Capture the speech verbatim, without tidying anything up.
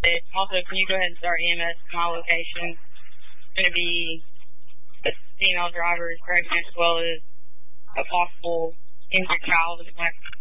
it. Also, can you go ahead and start E M S at my location? It's going to be a female driver is pregnant as well as a possible injured child in the next